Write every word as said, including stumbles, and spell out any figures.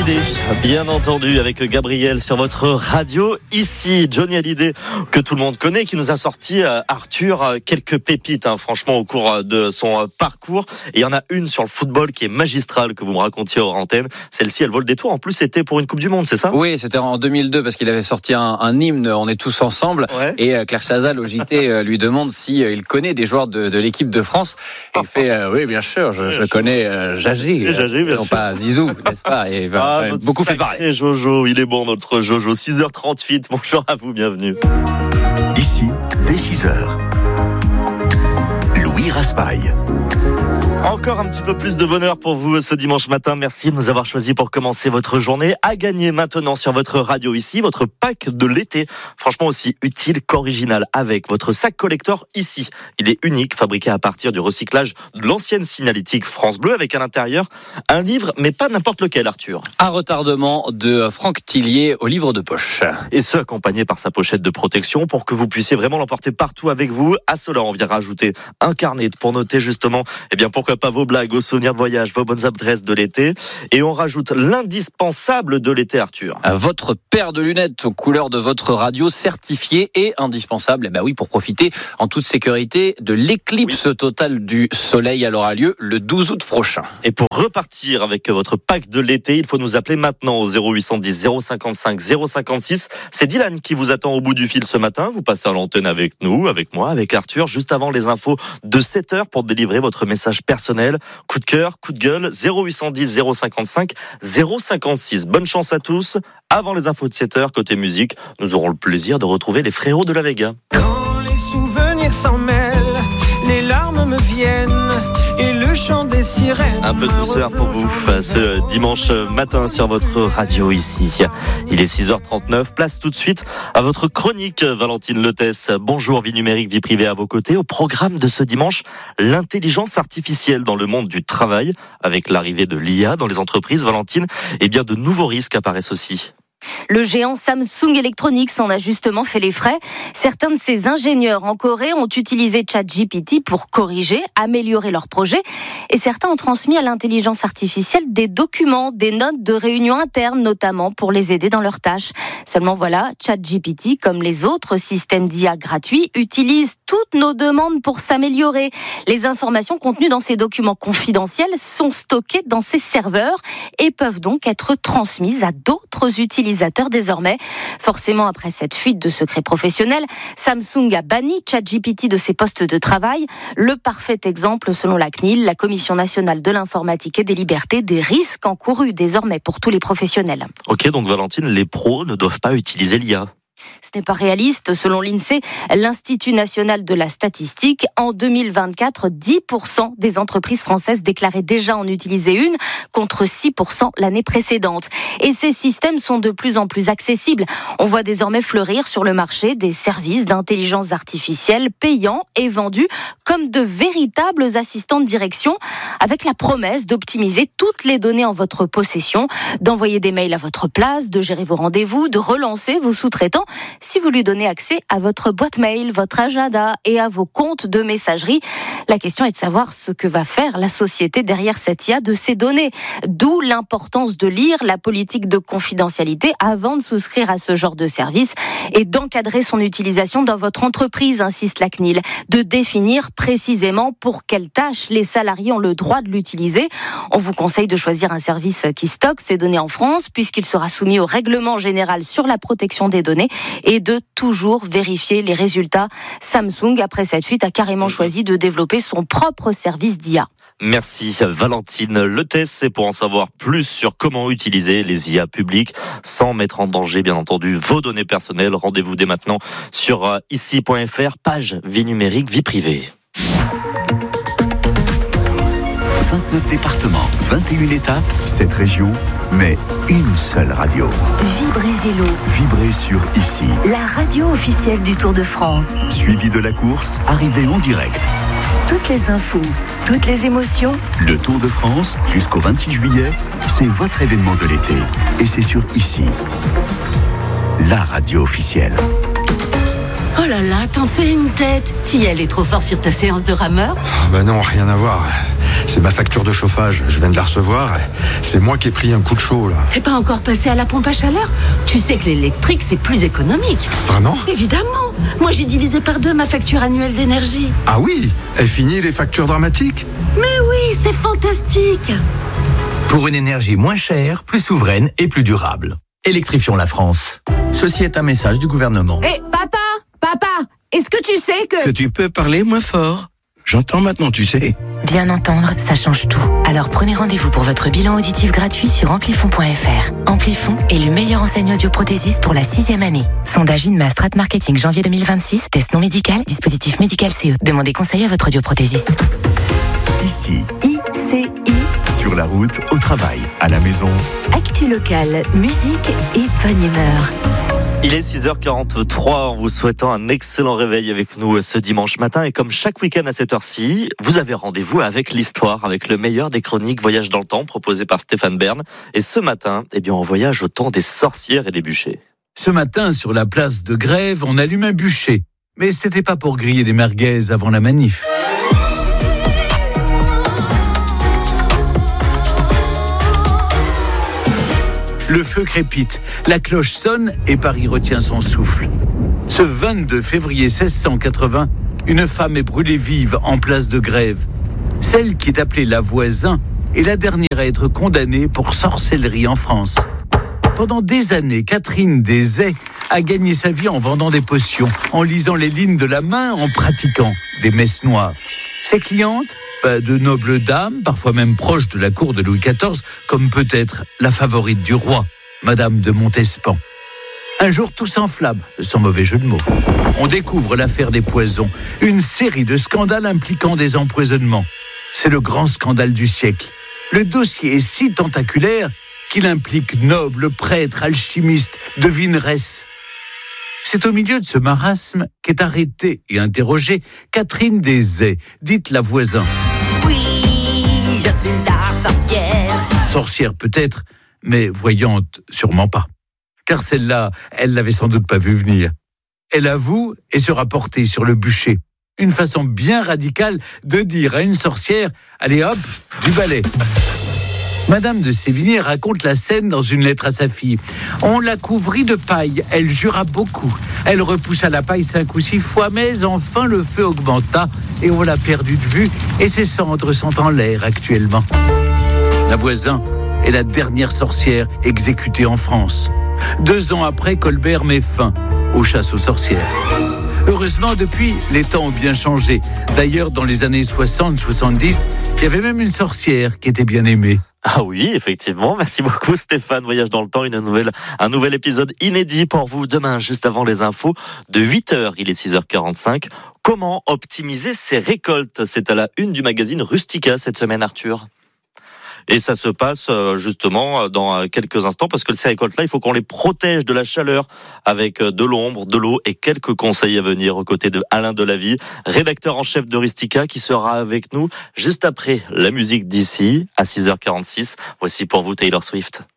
Hallyday, bien entendu, avec Gabriel sur votre radio. Ici, Johnny Hallyday, que tout le monde connaît, qui nous a sorti, euh, Arthur, euh, quelques pépites, hein, franchement, au cours de son euh, parcours. Et il y en a une sur le football qui est magistrale, que vous me racontiez hors antenne. Celle-ci, elle vole des tours. En plus, c'était pour une Coupe du Monde, c'est ça ? Oui, c'était en deux mille deux, parce qu'il avait sorti un, un hymne, On est tous ensemble. Ouais. Et euh, Claire Chazal, au J T, euh, lui demande si euh, il connaît des joueurs de, de l'équipe de France. Et il fait, euh, oui, bien sûr, je, je connais euh, Jagé. Jagé, bien non sûr. Pas Zizou, n'est-ce pas ? Et ben, ah, ça a beaucoup fait pareil. Jojo, il est bon notre Jojo. six heures trente-huit, bonjour à vous, bienvenue. Ici, dès six heures, Louis Raspail. Encore un petit peu plus de bonheur pour vous ce dimanche matin. Merci de nous avoir choisi pour commencer votre journée. À gagner maintenant sur votre radio ici, votre pack de l'été. Franchement aussi utile qu'original avec votre sac collector ici. Il est unique, fabriqué à partir du recyclage de l'ancienne signalétique France Bleu avec à l'intérieur un livre, mais pas n'importe lequel, Arthur. Un retardement de Franck Tillier au livre de poche. Et ce, accompagné par sa pochette de protection pour que vous puissiez vraiment l'emporter partout avec vous. À cela, on vient rajouter un carnet pour noter justement, eh bien, pourquoi pas vos blagues, vos souvenirs de voyage, vos bonnes adresses de l'été. Et on rajoute l'indispensable de l'été, Arthur. Votre paire de lunettes aux couleurs de votre radio certifiée et indispensable, eh ben oui, pour profiter en toute sécurité de l'éclipse oui. totale du soleil. Elle aura lieu le douze août prochain. Et pour repartir avec votre pack de l'été, il faut nous appeler maintenant au zéro huit cent dix zéro cinquante-cinq zéro cinquante-six. C'est Dylan qui vous attend au bout du fil ce matin. Vous passez à l'antenne avec nous, avec moi, avec Arthur, juste avant les infos de sept heures pour délivrer votre message personnel. Coup de cœur, coup de gueule, zéro huit cent dix zéro cinquante-cinq zéro cinquante-six. Bonne chance à tous. Avant les infos de sept heures, côté musique, nous aurons le plaisir de retrouver les frérots de la Vega. Quand les souvenirs s'en mêlent, les larmes me viennent et le chant des sirènes. Un peu de douceur pour vous ce dimanche matin sur votre radio ici. Il est six heures trente-neuf. Place tout de suite à votre chronique, Valentine Letès. Bonjour, vie numérique, vie privée à vos côtés. Au programme de ce dimanche, l'intelligence artificielle dans le monde du travail. Avec l'arrivée de l'I A dans les entreprises, Valentine, eh bien de nouveaux risques apparaissent aussi. Le géant Samsung Electronics en a justement fait les frais. Certains de ses ingénieurs en Corée ont utilisé ChatGPT pour corriger, améliorer leurs projets. Et certains ont transmis à l'intelligence artificielle des documents, des notes de réunions internes, notamment pour les aider dans leurs tâches. Seulement voilà, ChatGPT, comme les autres systèmes d'I A gratuits, utilise toutes nos demandes pour s'améliorer. Les informations contenues dans ces documents confidentiels sont stockées dans ses serveurs et peuvent donc être transmises à d'autres utilisateurs désormais. Forcément, après cette fuite de secrets professionnels, Samsung a banni ChatGPT de ses postes de travail. Le parfait exemple, selon la C N I L, la Commission nationale de l'informatique et des libertés, des risques encourus désormais pour tous les professionnels. Ok, donc Valentine, les pros ne doivent pas utiliser l'I A. Ce n'est pas réaliste. Selon l'INSEE, l'Institut national de la statistique, en deux mille vingt-quatre, dix pour cent des entreprises françaises déclaraient déjà en utiliser une, contre six pour cent l'année précédente. Et ces systèmes sont de plus en plus accessibles. On voit désormais fleurir sur le marché des services d'intelligence artificielle payants et vendus comme de véritables assistants de direction, avec la promesse d'optimiser toutes les données en votre possession, d'envoyer des mails à votre place, de gérer vos rendez-vous, de relancer vos sous-traitants, si vous lui donnez accès à votre boîte mail, votre agenda et à vos comptes de messagerie. La question est de savoir ce que va faire la société derrière cette I A de ces données. D'où l'importance de lire la politique de confidentialité avant de souscrire à ce genre de service et d'encadrer son utilisation dans votre entreprise, insiste la C N I L. De définir précisément pour quelles tâches les salariés ont le droit de l'utiliser. On vous conseille de choisir un service qui stocke ces données en France, puisqu'il sera soumis au règlement général sur la protection des données, et de toujours vérifier les résultats. Samsung, après cette fuite, a carrément choisi de développer son propre service d'I A. Merci Valentine Letès. C'est pour en savoir plus sur comment utiliser les I A publiques sans mettre en danger, bien entendu, vos données personnelles. Rendez-vous dès maintenant sur ici point f r, page vie numérique, vie privée. vingt-neuf départements, vingt et une étapes, sept régions, mais une seule radio. Vibrez Vélo. Vibrez sur Ici. La radio officielle du Tour de France. Suivi de la course, arrivée en direct. Toutes les infos, toutes les émotions. Le Tour de France, jusqu'au vingt-six juillet, c'est votre événement de l'été. Et c'est sur Ici. La radio officielle. Oh là là, t'en fais une tête. T'y allais trop fort sur ta séance de rameur ? Ben non, rien à voir. c'est ma facture de chauffage. Je viens de la recevoir. C'est moi qui ai pris un coup de chaud, là. T'es pas encore passé à la pompe à chaleur? Tu sais que l'électrique, c'est plus économique. Vraiment? Évidemment. Moi, j'ai divisé par deux ma facture annuelle d'énergie. Ah oui? Et fini les factures dramatiques? Mais oui, c'est fantastique. Pour une énergie moins chère, plus souveraine et plus durable. Électrifions la France. Ceci est un message du gouvernement. Hé, hey, papa, papa, est-ce que tu sais que... Que tu peux parler moins fort? J'entends maintenant, tu sais. Bien entendre, ça change tout. Alors prenez rendez-vous pour votre bilan auditif gratuit sur amplifon point f r. Amplifon est le meilleur enseigne audioprothésiste pour la sixième année. Sondage INMA Strat Marketing janvier deux mille vingt-six. Test non médical, dispositif médical C E. Demandez conseil à votre audioprothésiste. Ici. I C I. Sur la route, au travail, à la maison. Actu locale, musique et bonne humeur. Il est six heures quarante-trois en vous souhaitant un excellent réveil avec nous ce dimanche matin. Et comme chaque week-end à cette heure-ci, vous avez rendez-vous avec l'histoire, avec le meilleur des chroniques Voyage dans le temps proposé par Stéphane Bern. Et ce matin, eh bien, on voyage au temps des sorcières et des bûchers. Ce matin, sur la place de Grève, on allume un bûcher. Mais c'était pas pour griller des merguez avant la manif. Le feu crépite, la cloche sonne et Paris retient son souffle. Ce vingt-deux février seize cent quatre-vingts, une femme est brûlée vive en place de Grève. Celle qui est appelée la Voisin est la dernière à être condamnée pour sorcellerie en France. Pendant des années, Catherine Desay a gagné sa vie en vendant des potions, en lisant les lignes de la main, en pratiquant des messes noires. Ses clientes, de nobles dames, parfois même proches de la cour de Louis quatorze, comme peut-être la favorite du roi, Madame de Montespan. Un jour, tout s'enflamme, sans mauvais jeu de mots. On découvre l'affaire des poisons, une série de scandales impliquant des empoisonnements. C'est le grand scandale du siècle. Le dossier est si tentaculaire qu'il implique nobles, prêtres, alchimistes, devineresses. C'est au milieu de ce marasme qu'est arrêtée et interrogée Catherine Desay, dite la Voisin. Oui, je suis la sorcière. Sorcière peut-être, mais voyante sûrement pas. Car celle-là, elle l'avait sans doute pas vu venir. Elle avoue et se rapporter sur le bûcher. Une façon bien radicale de dire à une sorcière « Allez hop, du balai !» Madame de Sévigné raconte la scène dans une lettre à sa fille. On la couvrit de paille, elle jura beaucoup. Elle repoussa la paille cinq ou six fois, mais enfin le feu augmenta et on l'a perdue de vue et ses cendres sont en l'air actuellement. La Voisin est la dernière sorcière exécutée en France. Deux ans après, Colbert met fin aux chasses aux sorcières. Heureusement, depuis, les temps ont bien changé. D'ailleurs, dans les années soixante soixante-dix, il y avait même une sorcière qui était bien aimée. Ah oui, effectivement. Merci beaucoup Stéphane. Voyage dans le temps, une nouvelle, un nouvel épisode inédit pour vous demain, juste avant les infos de huit heures. Il est six heures quarante-cinq. Comment optimiser ses récoltes? C'est à la une du magazine Rustica cette semaine, Arthur. Et ça se passe justement dans quelques instants parce que ces récoltes-là, il faut qu'on les protège de la chaleur avec de l'ombre, de l'eau et quelques conseils à venir aux côtés de Alain Delavie, rédacteur en chef de Rustica, qui sera avec nous juste après la musique d'ici à six heures quarante-six. Voici pour vous Taylor Swift.